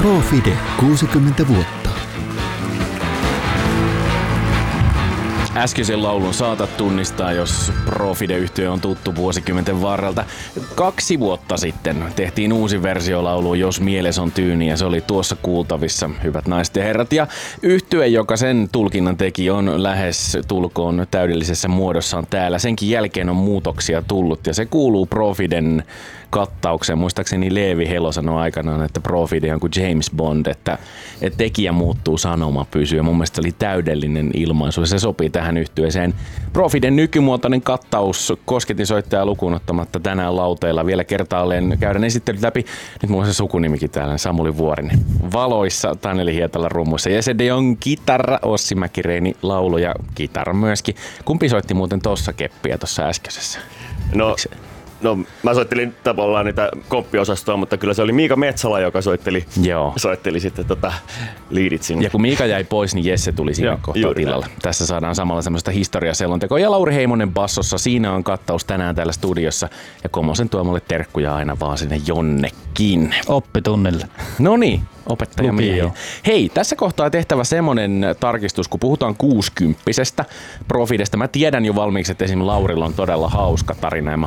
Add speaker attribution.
Speaker 1: Profide 60 vuotta.
Speaker 2: Äskeisen laulun saatat tunnistaa, jos Profide-yhtye on tuttu vuosikymmenten varrelta. 2 vuotta sitten tehtiin uusi versio lauluun Jos mieles on tyyni, ja se oli tuossa kuultavissa, hyvät naiset ja herrat. Ja yhtye, joka sen tulkinnan teki, on lähes tulkoon täydellisessä muodossaan täällä. Senkin jälkeen on muutoksia tullut, ja se kuuluu Profiden kattaukseen. Muistaakseni Leevi Helo sanoi aikanaan, että Profide on kuin James Bond, että tekijä muuttuu, sanoma pysyy. Ja mun mielestä se oli täydellinen ilmaisu, ja se sopii tähän yhtyeeseen. Profiden nykymuotoinen kattaus kosketinsoittajaa lukuun ottamatta tänään lauteilla. Vielä kertaalleen käydään esittelyt läpi. Nyt mulla on se sukunimikin täällä, Samuli Vuorinen. Valoissa Taneli Hietala rummuissa. Jesse de Jong kitara, Ossi Mäkireini laulu ja kitara myöskin. Kumpi soitti muuten tossa keppiä tuossa äskeisessä?
Speaker 3: No, mä soittelin tavallaan niitä komppiosastoa, mutta kyllä se oli Miika Metsala, joka soitteli sitten liidit sinne.
Speaker 2: Ja kun Miika jäi pois, niin Jesse tuli sinne kohtaan tilalle. Tässä saadaan samalla semmoista historiaselontekoa. Ja Lauri Heimonen bassossa, siinä on kattaus tänään täällä studiossa. Ja Komosen Tuomolle terkkuja aina vaan sinne jonnekin.
Speaker 4: Oppitunnille.
Speaker 2: Noniin, opettaja miehiä. Hei, tässä kohtaa tehtävä semmonen tarkistus, kun puhutaan 60-vuotiaasta Profidesta. Mä tiedän jo valmiiksi, että esimerkiksi Laurilla on todella hauska tarina, ja mä